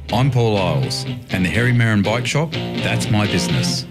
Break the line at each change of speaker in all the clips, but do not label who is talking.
I'm Paul Isles, and the Harry Marin Bike Shop, that's my business.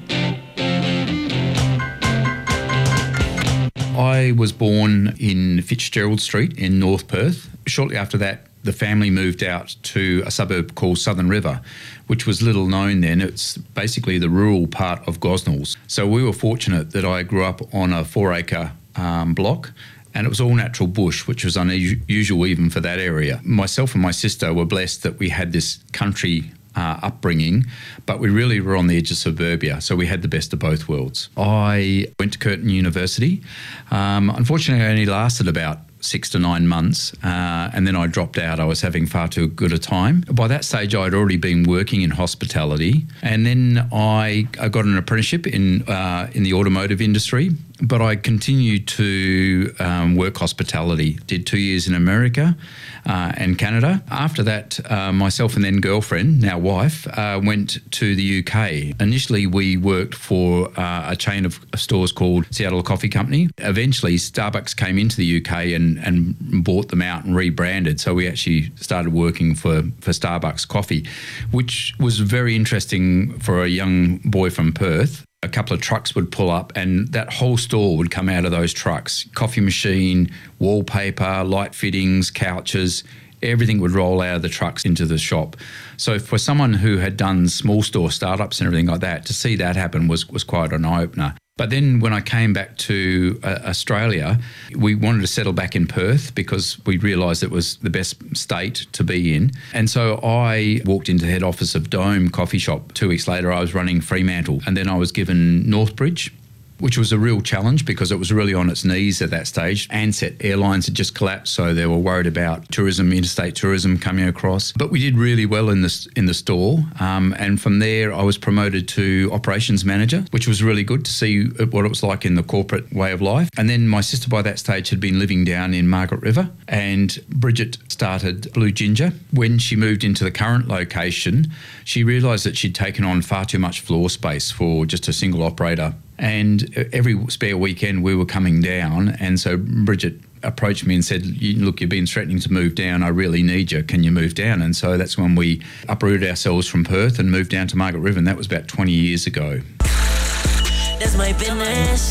I was born in Fitzgerald Street in North Perth. Shortly after that, the family moved out to a suburb called Southern River, which was little known then. It's basically the rural part of Gosnells. So we were fortunate that I grew up on a 4-acre block, and it was all natural bush, which was unusual even for that area. Myself and my sister were blessed that we had this country upbringing, but we really were on the edge of suburbia, so we had the best of both worlds. I went to Curtin University. Unfortunately, I only lasted about 6 to 9 months, and then I dropped out. I was having far too good a time. By that stage, I'd already been working in hospitality, and then I got an apprenticeship in the automotive industry, but I continued to work hospitality. Did 2 years in America and Canada. After that, myself and then girlfriend, now wife, went to the UK. Initially, we worked for a chain of stores called Seattle Coffee Company. Eventually, Starbucks came into the UK and bought them out and rebranded. So we actually started working for Starbucks Coffee, which was very interesting for a young boy from Perth. A couple of trucks would pull up and that whole store would come out of those trucks. Coffee machine, wallpaper, light fittings, couches, everything would roll out of the trucks into the shop. So for someone who had done small store startups and everything like that, to see that happen was quite an eye-opener. But then when I came back to Australia, we wanted to settle back in Perth because we realised it was the best state to be in. And so I walked into the head office of Dome Coffee Shop. 2 weeks later, I was running Fremantle. And then I was given Northbridge, which was a real challenge because it was really on its knees at that stage. Ansett Airlines had just collapsed, so they were worried about tourism, interstate tourism coming across. But we did really well in the store, and from there I was promoted to operations manager, which was really good to see what it was like in the corporate way of life. And then my sister by that stage had been living down in Margaret River, and Bridget started Blue Ginger. When she moved into the current location, she realised that she'd taken on far too much floor space for just a single operator. And every spare weekend we were coming down, and so Bridget approached me and said, look, you've been threatening to move down. I really need you. Can you move down? And so that's when we uprooted ourselves from Perth and moved down to Margaret River, and that was about 20 years ago.
That's my business.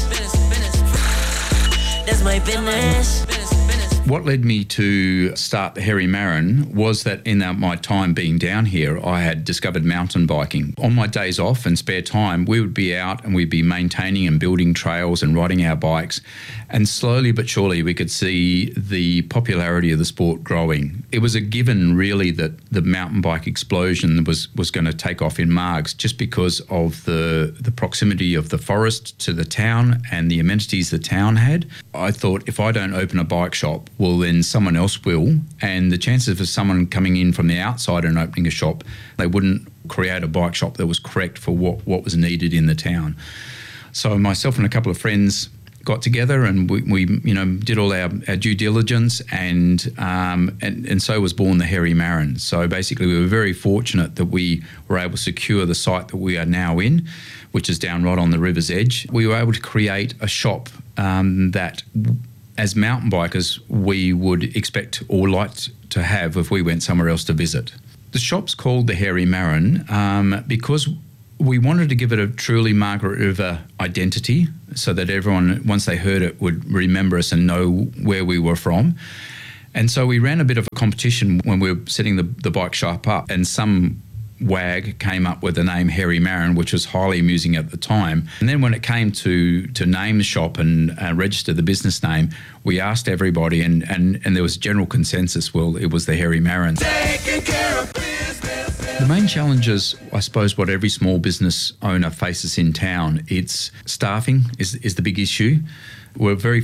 That's my business.
What led me to start the Harry Marin was that in my time being down here, I had discovered mountain biking. On my days off and spare time, we would be out and we'd be maintaining and building trails and riding our bikes. And slowly but surely, we could see the popularity of the sport growing. It was a given, really, that the mountain bike explosion was going to take off in Margs just because of the proximity of the forest to the town and the amenities the town had. I thought, if I don't open a bike shop, well, then someone else will. And the chances of someone coming in from the outside and opening a shop, they wouldn't create a bike shop that was correct for what was needed in the town. So myself and a couple of friends got together and we did all our due diligence and so was born the Harry Marin. So basically we were very fortunate that we were able to secure the site that we are now in, which is down right on the river's edge. We were able to create a shop that, as mountain bikers, we would expect or like to have if we went somewhere else to visit. The shop's called the Harry Marin because we wanted to give it a truly Margaret River identity so that everyone, once they heard it, would remember us and know where we were from. And so we ran a bit of a competition when we were setting the bike shop up, and some wag came up with the name Harry Marin, which was highly amusing at the time. And then when it came to name the shop and register the business name, we asked everybody and there was general consensus, well, it was the Harry Marin.
Taking care of business.
The main challenge is, I suppose, what every small business owner faces in town. It's staffing is the big issue. We're very